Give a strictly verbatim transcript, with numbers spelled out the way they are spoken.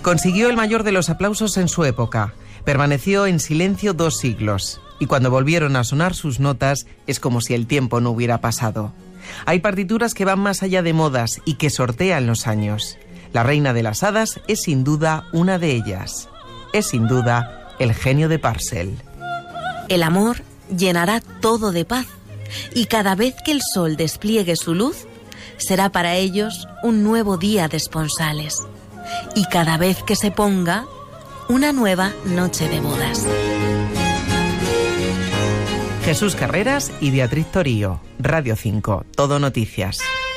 Consiguió el mayor de los aplausos en su época. Permaneció en silencio dos siglos. Y cuando volvieron a sonar sus notas, es como si el tiempo no hubiera pasado. Hay partituras que van más allá de modas y que sortean los años. La Reina de las Hadas es sin duda una de ellas. Es sin duda el genio de Parcel. El amor llenará todo de paz, y cada vez que el sol despliegue su luz, será para ellos un nuevo día de esponsales, y cada vez que se ponga, una nueva noche de bodas. Jesús Carreras y Beatriz Torío, Radio cinco, Todo Noticias.